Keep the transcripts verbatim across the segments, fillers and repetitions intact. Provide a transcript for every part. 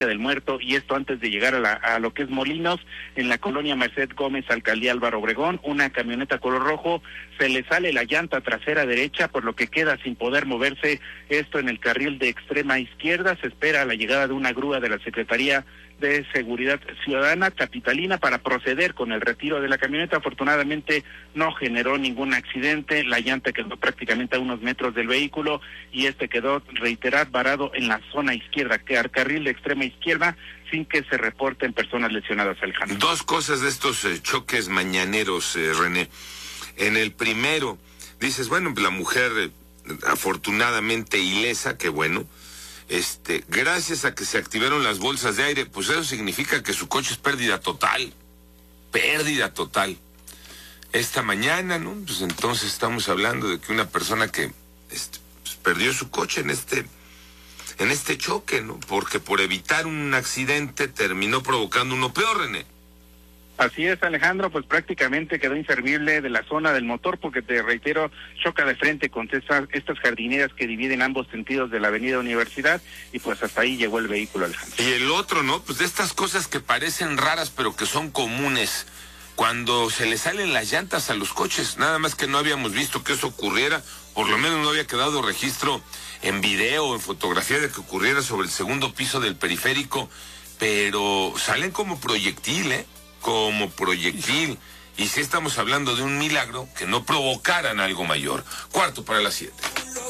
del Muerto, y esto antes de llegar a, la, a lo que es Molinos, en la colonia Merced Gómez, alcaldía Álvaro Obregón. Una camioneta color rojo, se le sale la llanta trasera derecha, por lo que queda sin poder moverse, esto en el carril de extrema izquierda. Se espera la llegada de una grúa de la Secretaría de Seguridad Ciudadana capitalina para proceder con el retiro de la camioneta. Afortunadamente no generó ningún accidente, la llanta quedó prácticamente a unos metros del vehículo y este quedó, reiterar, varado en la zona izquierda, que al carril de extrema izquierda, sin que se reporten personas lesionadas, Alejandro. Dos cosas de estos eh, choques mañaneros, eh, René. En el primero, dices, bueno, la mujer eh, afortunadamente ilesa, qué bueno. Este, gracias a que se activaron las bolsas de aire, pues eso significa que su coche es pérdida total, pérdida total. Esta mañana, ¿no? Pues entonces estamos hablando de que una persona que este, pues perdió su coche en este, en este choque, ¿no? Porque por evitar un accidente terminó provocando uno peor, René. Así es, Alejandro, pues prácticamente quedó inservible de la zona del motor, porque te reitero, choca de frente con estas, estas jardineras que dividen ambos sentidos de la avenida Universidad, y pues hasta ahí llegó el vehículo, Alejandro. Y el otro, ¿no? Pues de estas cosas que parecen raras pero que son comunes, cuando se le salen las llantas a los coches, nada más que no habíamos visto que eso ocurriera, por lo menos no había quedado registro en video o en fotografía de que ocurriera sobre el segundo piso del periférico, pero salen como proyectil, ¿eh? Como proyectil, y si estamos hablando de un milagro que no provocaran algo mayor. Cuarto para las siete.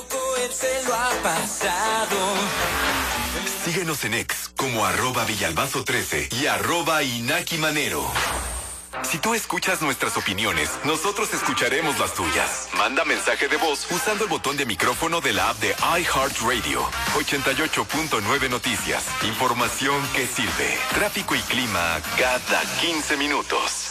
Síguenos en X como arroba Villalbazo trece y arroba Inaki Manero. Si tú escuchas nuestras opiniones, nosotros escucharemos las tuyas. Manda mensaje de voz usando el botón de micrófono de la app de iHeartRadio. ochenta y ocho punto nueve Noticias. Información que sirve. Tráfico y clima cada quince minutos.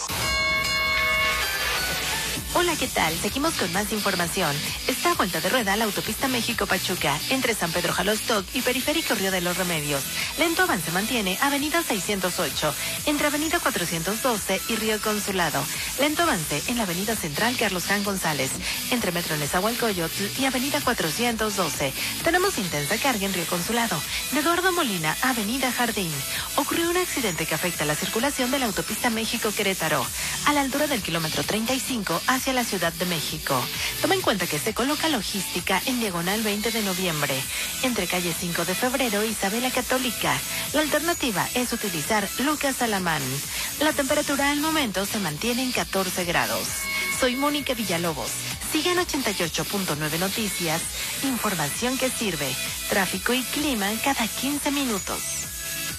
Hola, ¿qué tal? Seguimos con más información. Está a vuelta de rueda la autopista México-Pachuca, entre San Pedro Jalostoc y Periférico Río de los Remedios. Lento avance mantiene Avenida seiscientos ocho, entre Avenida cuatrocientos doce y Río Consulado. Lento avance en la Avenida Central Carlos Jan González, entre Metro Nezahualcóyotl y Avenida cuatrocientos doce. Tenemos intensa carga en Río Consulado. De Eduardo Molina, Avenida Jardín. Ocurrió un accidente que afecta la circulación de la autopista México-Querétaro, a la altura del kilómetro treinta y cinco, hacia la Ciudad de México. Toma en cuenta que se coloca logística en diagonal veinte de noviembre, entre calle cinco de febrero y Isabela Católica. La alternativa es utilizar Lucas Alamán. La temperatura al momento se mantiene en catorce grados. Soy Mónica Villalobos. Sigan ochenta y ocho punto nueve Noticias, información que sirve. Tráfico y clima cada quince minutos.